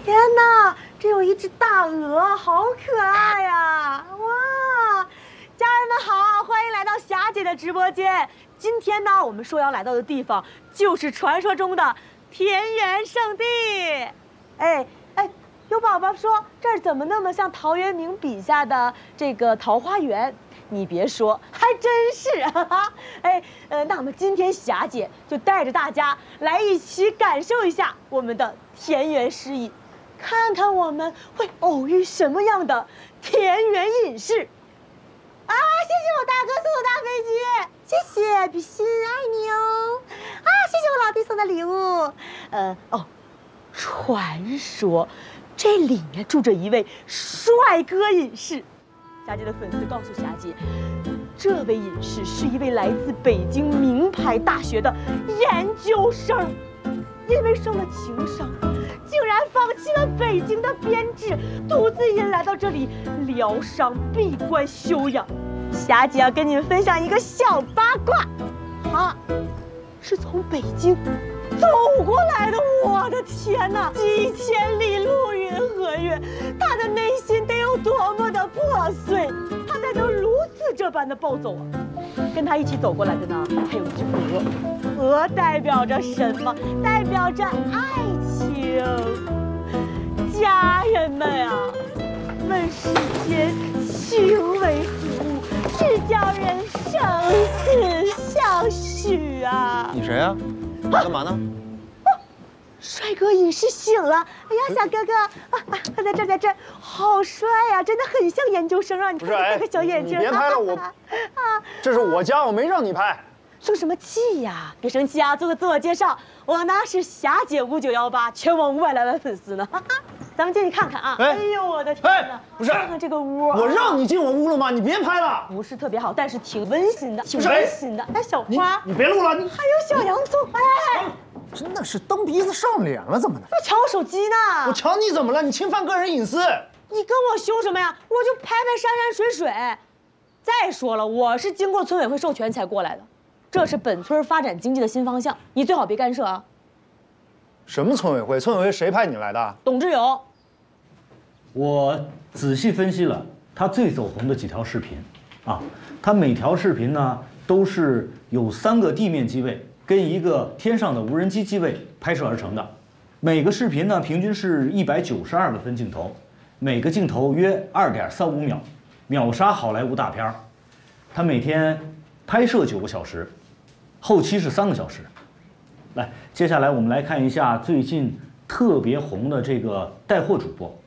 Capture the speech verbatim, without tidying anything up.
天哪，这有一只大鹅，好可爱呀！哇，家人们好，欢迎来到霞姐的直播间。今天呢，我们说要来到的地方就是传说中的田园圣地。哎哎，有宝宝说这儿怎么那么像陶渊明笔下的这个桃花源？你别说，还真是哈哈。哎，呃，那么今天霞姐就带着大家来一起感受一下我们的田园诗意，看看我们会偶遇什么样的田园隐士。啊，谢谢我大哥送的大飞机，谢谢，比心爱你哦。啊，谢谢我老弟送的礼物。呃，哦，传说这里面住着一位帅哥隐士。霞姐的粉丝告诉霞姐，这位隐士是一位来自北京名牌大学的研究生，因为受了情伤，竟然放弃了北京的编制，独自一人来到这里疗伤、闭关休养。霞姐要跟你们分享一个小八卦，他是从北京走过来的。我的天哪，几千里路云和月，他的内心得有多么的破碎，他才能如此这般的暴走啊！跟他一起走过来的呢，还有一只鹅，鹅代表着什么？代表着爱情。家人们啊，问世间情为何物，只叫人生死相许啊！ 你谁呀？你干嘛呢？ 帅哥隐士醒了！哎呀，小哥哥啊啊，他在这儿，在这儿，好帅呀、啊，真的很像研究生啊！你看这个小眼睛。 你别拍了，我啊，这是我家，我没让你拍。 生什么气呀？别生气啊！做个自我介绍，我呢是霞姐五九幺八，全网五百来万粉丝呢。哈哈，咱们进去看看啊！哎呦，我的天哪！ 不是， 看看这个屋、啊， 我让你进我屋了吗？你别拍了。 不是特别好，但是挺温馨的，挺温馨的。哎，小花， 你别录了，你还有小洋葱，哎。 真的是蹬鼻子上脸了，怎么的？ 要抢我手机呢？ 我抢你怎么了？你侵犯个人隐私。 你跟我凶什么呀？我就拍拍山山水水。再说了，我是经过村委会授权才过来的，这是本村发展经济的新方向，你最好别干涉啊。 什么村委会？村委会谁派你来的？ 董志勇。 我仔细分析了他最走红的几条视频，啊，他每条视频呢都是有三个地面机位跟一个天上的无人机机位拍摄而成的，每个视频呢平均是一百九十二个分镜头，每个镜头约二点三五秒，秒杀好莱坞大片儿。他每天拍摄九个小时，后期是三个小时。来，接下来我们来看一下最近特别红的这个带货主播。